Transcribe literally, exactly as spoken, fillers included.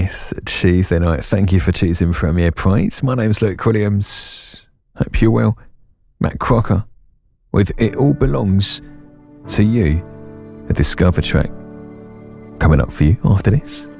this Tuesday night. Thank you for choosing Premier Praise. My name's Luke Williams. Hope you're well. Matt Crocker with It All Belongs to You, a Discover track coming up for you after this.